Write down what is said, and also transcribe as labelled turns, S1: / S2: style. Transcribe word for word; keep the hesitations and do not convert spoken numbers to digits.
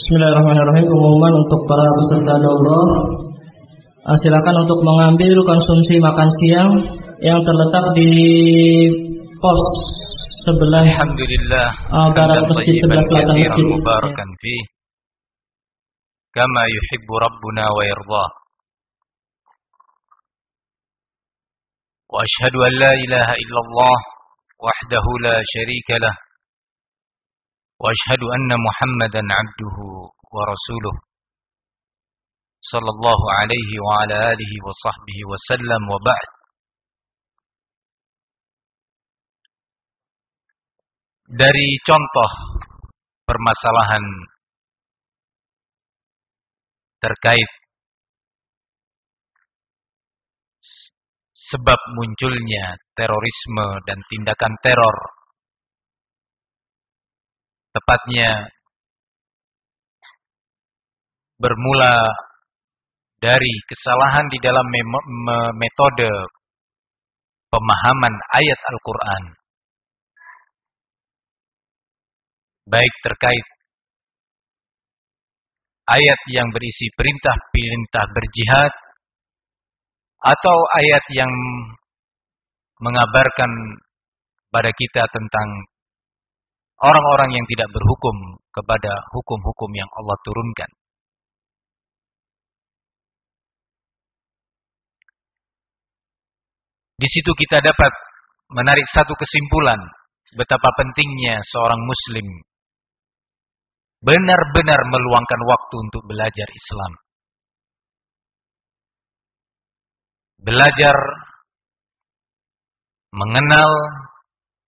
S1: Bismillahirrahmanirrahim. Pengumuman untuk para peserta daurah, silakan untuk mengambil konsumsi makan siang yang terletak di pos sebelah
S2: Alhamdulillah
S1: uh, barat masjid, sebelah selatan masjid.
S2: Mubarakan fi kama yuhibbu rabbuna wa yardah. Wa ashhadu an la ilaha illallah wahdahu la syarika lah. Wa ashhadu anna Muhammadan abduhu wa rasuluh sallallahu alaihi wa ala alihi wa sahbihi wa sallam wa ba'd. Dari contoh permasalahan terkait sebab munculnya terorisme dan tindakan teror, tepatnya bermula dari kesalahan di dalam metode pemahaman ayat Al-Quran, baik terkait ayat yang berisi perintah-perintah berjihad atau ayat yang mengabarkan pada kita tentang orang-orang yang tidak berhukum kepada hukum-hukum yang Allah turunkan. Di situ kita dapat menarik satu kesimpulan betapa pentingnya seorang muslim benar-benar meluangkan waktu untuk belajar Islam. Belajar mengenal